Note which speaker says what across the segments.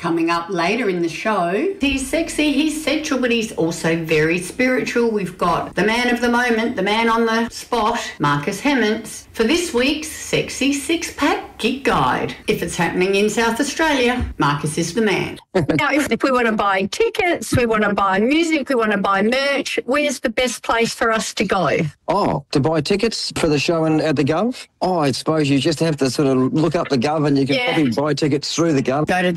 Speaker 1: coming up later in the show. He's sexy, he's sensual, but he's also very spiritual. We've got the man of the moment, the man on the spot, Marcus Hemmants, for this week's Sexy Six-Pack Gig Guide. If it's happening in South Australia, Marcus is the man.
Speaker 2: Now, if we want to buy tickets, we want to buy music, we want to buy merch, where's the best place for us to go?
Speaker 3: Oh, to buy tickets for the show at the Gov? Oh, I suppose you just have to sort of look up the Gov and you can probably buy tickets through the Gov.
Speaker 1: Go to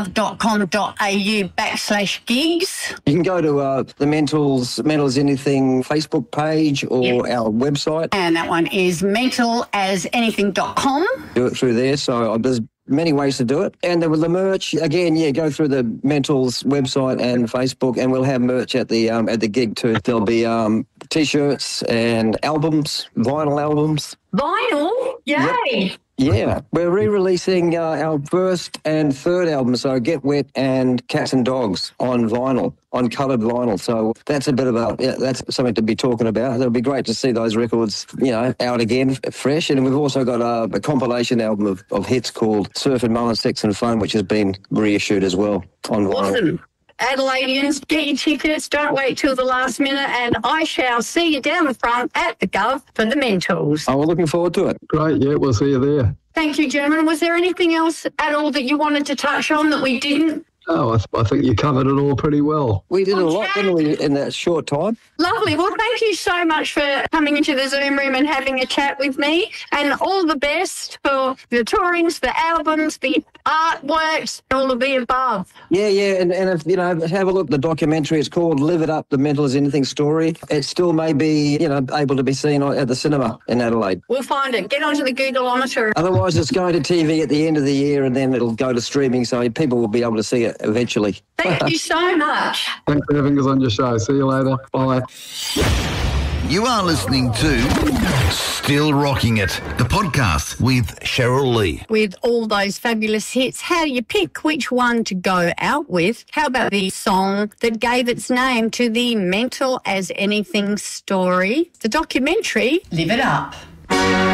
Speaker 1: thegov.com.au/gigs.
Speaker 3: You can go to the Mental as Anything Facebook page or our website.
Speaker 1: And that one is mentalasyanything.com.
Speaker 3: Do it through there. So there's many ways to do it. And with the merch, again, go through the Mentals website and Facebook, and we'll have merch at the gig too. There'll be T-shirts and albums, vinyl albums.
Speaker 2: Vinyl? Yay!
Speaker 3: Yep. Yeah, we're re-releasing our first and third album, so Get Wet and Cats and Dogs on vinyl, on coloured vinyl. So that's a bit of that's something to be talking about. It'll be great to see those records, out again, fresh. And we've also got a compilation album of hits called Surf and Mullen, Sex and Fun, which has been reissued as well on vinyl.
Speaker 2: Awesome. Adelaideans, get your tickets, don't wait till the last minute, and I shall see you down the front at the Gov for the Mentals.
Speaker 3: Oh, we're looking forward to it.
Speaker 4: Great, yeah, we'll see you there.
Speaker 2: Thank you, gentlemen. Was there anything else at all that you wanted to touch on that we didn't?
Speaker 4: Oh, I think you covered it all pretty well.
Speaker 3: We did a lot, didn't we, in that short time?
Speaker 2: Lovely. Well, thank you so much for coming into the Zoom room and having a chat with me. And all the best for the tourings, the albums, the artworks, all of the above.
Speaker 3: Yeah, and if, have a look at the documentary. It's called Live It Up, The Mental as Anything Story. It still may be, able to be seen at the cinema in Adelaide.
Speaker 2: We'll find it. Get onto the Googleometer.
Speaker 3: Otherwise, it's going to TV at the end of the year and then it'll go to streaming, so people will be able to see it eventually.
Speaker 2: Thank you so much.
Speaker 4: Thanks for having us on your show. See you later. Bye.
Speaker 5: You are listening to Still Rocking It, the podcast with Cheryl Lee.
Speaker 1: With all those fabulous hits, how do you pick which one to go out with? How about the song that gave its name to the Mental as Anything story, the documentary, Live It Up?